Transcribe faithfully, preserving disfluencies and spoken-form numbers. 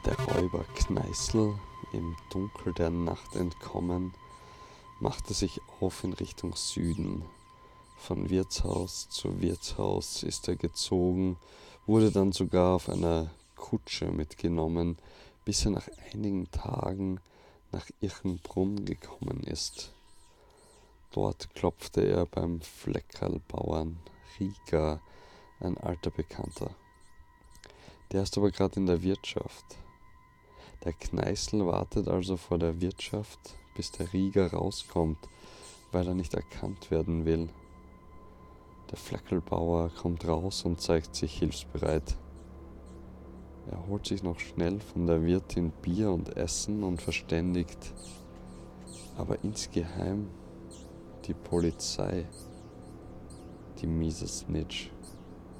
Der Räuber Kneißl, im Dunkel der Nacht entkommen, machte sich auf in Richtung Süden. Von Wirtshaus zu Wirtshaus ist er gezogen, wurde dann sogar auf einer Kutsche mitgenommen, bis er nach einigen Tagen nach Irchenbrunn gekommen ist. Dort klopfte er beim Fleckerlbauern Rieger, ein alter Bekannter. Der ist aber gerade in der Wirtschaft. Der Kneißl wartet also vor der Wirtschaft, bis der Rieger rauskommt, weil er nicht erkannt werden will. Der Fleckerlbauer kommt raus und zeigt sich hilfsbereit. Er holt sich noch schnell von der Wirtin Bier und Essen und verständigt, aber insgeheim die Polizei, die miese Snitch.